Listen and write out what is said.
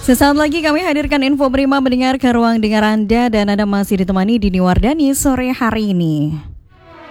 Sesaat lagi kami hadirkan info prima mendengar ke ruang dengar Anda dan Anda masih ditemani Dini Wardani sore hari ini.